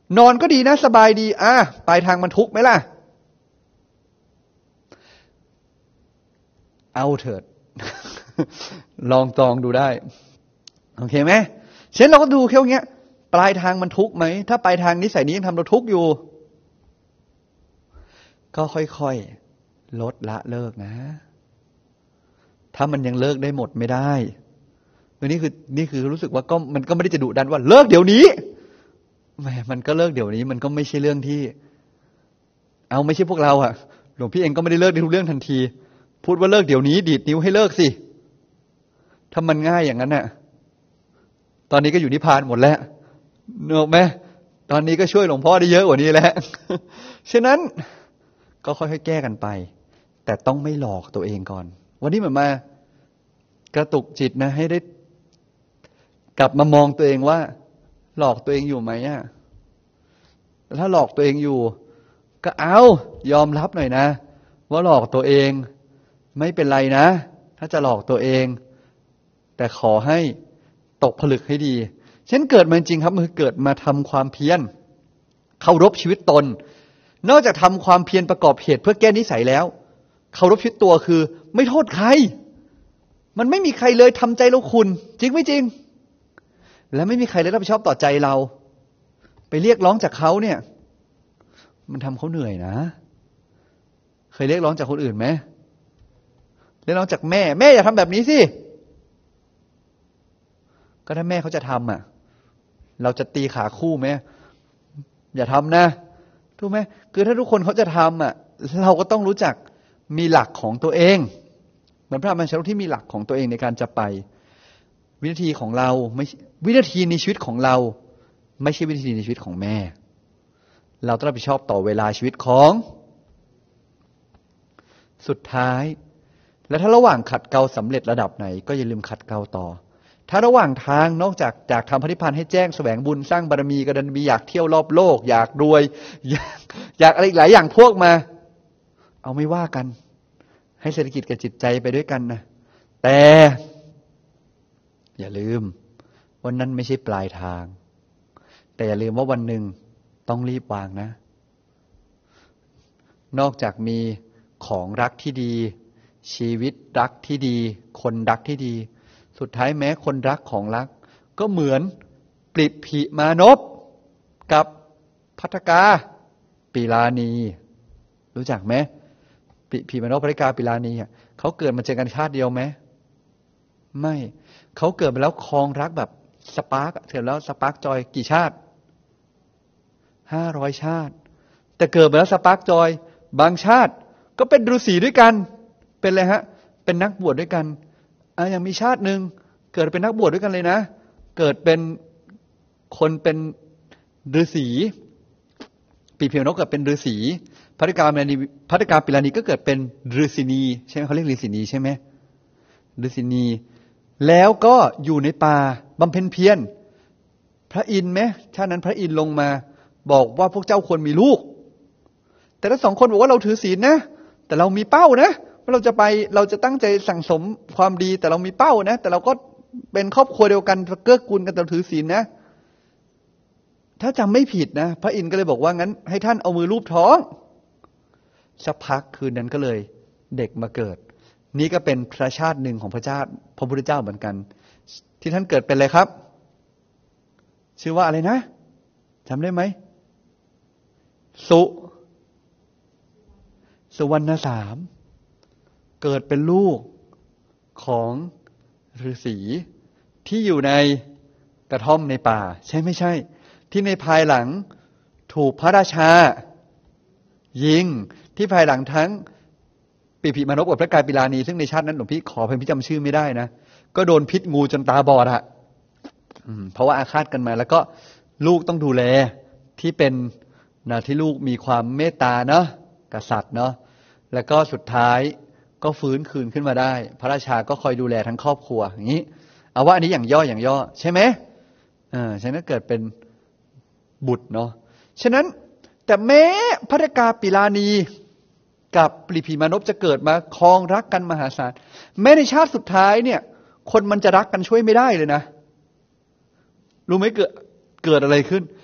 นอนก็ดีนะสบายดีปลายทางมันทุกข์ไหมล่ะเอาเถิด ลองตองดูได้โอเคไหมเช่นเราก็ดูแค่อย่างเงี้ยปลายทางมันทุกข์ไหมถ้าปลายทางนิสัยนี้ยังทำเราทุกข์อยู่ก็ค่อยๆลดละเลิกนะถ้ามันยังเลิกได้หมดไม่ได้นี่คือรู้สึกว่ามันก็ไม่ได้จะดุดันว่าเลิกเดี๋ยวนี้แหมมันก็เลิกเดี๋ยวนี้มันก็ไม่ใช่เรื่องที่ไม่ใช่พวกเราอะหลวงพี่เองก็ไม่ได้เลิกในทุกเรื่องทันทีพูดว่าเลิกเดี๋ยวนี้ดีดนิ้วให้เลิกสิถ้ามันง่ายอย่างนั้นน่ะตอนนี้ก็อยู่นิพพานหมดแล้วนึกออกไหมตอนนี้ก็ช่วยหลวงพ่อได้เยอะกว่านี้แล้ว ฉะนั้นก็ค่อยๆแก้กันไปแต่ต้องไม่หลอกตัวเองก่อนวันนี้เหมือนมากระตุกจิตนะให้ได้กลับมามองตัวเองว่าหลอกตัวเองอยู่ไหมถ้าหลอกตัวเองอยู่ก็ยอมรับหน่อยนะว่าหลอกตัวเองไม่เป็นไรนะถ้าจะหลอกตัวเองแต่ขอให้ตกผลึกให้ดีเช่นเกิดมาจริงครับมันเกิดมาทำความเพียรเคารพชีวิตตนนอกจากทำความเพียรประกอบเหตุเพื่อแก้นิสัยแล้วเคารพชีวิตตัวคือไม่โทษใครมันไม่มีใครเลยทำใจเราคุณจริงไม่จริงและไม่มีใครเลยรับผิดชอบต่อใจเราไปเรียกร้องจากเขาเนี่ยมันทำเขาเหนื่อยนะเคยเรียกร้องจากคนอื่นไหมเรียกร้องจากแม่อย่าทำแบบนี้สิก็ถ้าแม่เขาจะทำเราจะตีขาคู่ไหมอย่าทำนะถูกไหมคือถ้าทุกคนเขาจะทำเราก็ต้องรู้จักมีหลักของตัวเองเหมือนพระมหาชนกที่มีหลักของตัวเองในการจะไปวินาทีของเราไม่วินาทีในชีวิตของเราไม่ใช่วินาทีในชีวิตของแม่เราต้องรับผิดชอบต่อเวลาชีวิตของสุดท้ายและถ้าระหว่างขัดเกลาสำเร็จระดับไหนก็อย่าลืมขัดเกลาต่อถ้าระหว่างทางนอกจากทำพระนิพพานให้แจ้งแสวงบุญสร้างบารมีก็ดันมีอยากเที่ยวรอบโลกอยากรวยอยากอะไรอีกหลายอย่างพวกมาเอาไม่ว่ากันให้เศรษฐกิจกับจิตใจไปด้วยกันนะแต่อย่าลืมวันนั้นไม่ใช่ปลายทางแต่อย่าลืมว่าวันหนึ่งต้องรีบวางนะนอกจากมีของรักที่ดีชีวิตรักที่ดีคนรักที่ดีสุดท้ายแม้คนรักของรักก็เหมือนปลิภิมานพกับภัทกาปิลานีรู้จักไหมปลิภิมานพภัทกาปิลานีเขาเกิดมาเจอกันชาติเดียวไหมไม่เขาเกิดมาแล้วครองรักแบบสปาร์กเสร็จแล้วสปาร์กจอยกี่ชาติ500 ชาติแต่เกิดมาแล้วสปาร์กจอยบางชาติก็เป็นฤาษีด้วยกันเป็นอะไรเป็นนักบวชด้วยกันอย่างมีชาติหนึ่งเกิดเป็นนักบวชด้วยกันเลยนะเกิดเป็นคนเป็นฤาษีปีเพียวนกเกิดเป็นฤาษีภัทกาปิลานีก็เกิดเป็นฤาษีนีใช่ไหมเขาเรียกฤาษีนีใช่ไหมฤาษีนีแล้วก็อยู่ในป่าบำเพ็ญเพียรพระอินทร์ไหมชาตินั้นพระอินทร์ลงมาบอกว่าพวกเจ้าควรมีลูกแต่ทั้งสองคนบอกว่าเราถือศีลนะแต่เรามีเป้านะว่าเราจะตั้งใจสั่งสมความดีแต่เรามีเป้านะแต่เราก็เป็นครอบครัวเดียวกันเกื้อกูลกันแต่ถือศีลนะถ้าจำไม่ผิดนะพระอินทร์ก็เลยบอกว่างั้นให้ท่านเอามือลูบท้องสักพักคืนนั้นก็เลยเด็กมาเกิดนี่ก็เป็นพระชาติหนึ่งของพระพุทธเจ้าเหมือนกันที่ท่านเกิดเป็นอะไรครับชื่อว่าอะไรนะจำได้ไหมสุวรรณสามเกิดเป็นลูกของฤาษีที่อยู่ในกระท่อมในป่าใช่ไม่ใช่ที่ในภายหลังถูกพระราชายิงที่ภายหลังทั้งปิภิมานพกับพระกาปิลานีซึ่งในชาตินั้นหลวงพี่ขอเพิ่มพี่จำชื่อไม่ได้นะก็โดนพิษงูจนตาบอดเพราะว่าอาฆาตกันมาแล้วก็ลูกต้องดูแลที่เป็นที่ลูกมีความเมตตาเนาะกษัตริย์เนาะแล้วก็สุดท้ายก็ฟื้นคืนขึ้นมาได้พระราชาก็คอยดูแลทั้งครอบครัวอย่างนี้เอาว่าอันนี้อย่างย่อใช่ไหมฉะนั้นเกิดเป็นบุตรเนาะฉะนั้นแต่แม้ภัทกาปิลานีกับปลิภิมานพจะเกิดมาครองรักกันมหาศาลแม้ในชาติสุดท้ายเนี่ยคนมันจะรักกันช่วยไม่ได้เลยนะรู้ไหมเกิดอะไรขึ้น